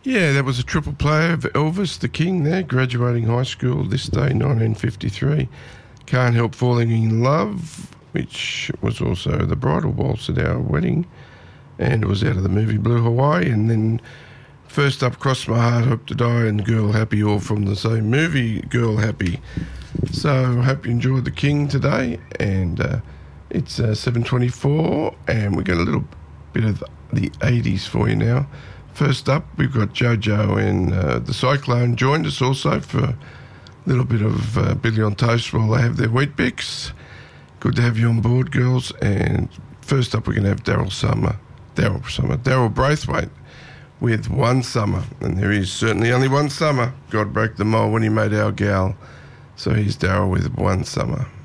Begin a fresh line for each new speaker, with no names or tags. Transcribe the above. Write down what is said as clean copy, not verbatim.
Yeah, that was a triple play of Elvis the King there, graduating high school this day, 1953. Can't Help Falling in Love, which was also the bridal waltz at our wedding, and it was out of the movie Blue Hawaii. And then first up, Cross My Heart, Hope to Die, and Girl Happy, all from the same movie, Girl Happy. So I hope you enjoyed the King today, and it's 7:24, and we got a little bit of the 80s for you now. First up, we've got JoJo and the Cyclone joined us also for a little bit of Billy on Toast while they have their Wheat Bix. Good to have you on board, girls. And first up, we're going to have Daryl Braithwaite with One Summer. And there is certainly only one summer. God broke the mold when he made our gal. So here's Daryl with One Summer.